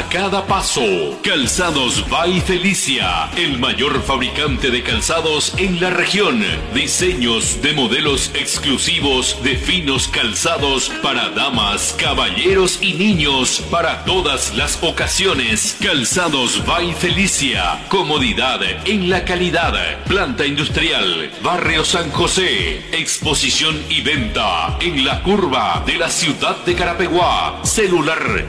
cada paso. Calzados by Felicia, el mayor fabricante de calzados en la región. Diseños de modelos exclusivos de finos calzados para damas, caballeros y niños para todas las ocasiones. Calzados by Felicia, comodidad en la calidad. Planta industrial, Barrio San José. Exposición y venta en la curva de la ciudad de Carapeguá. Celular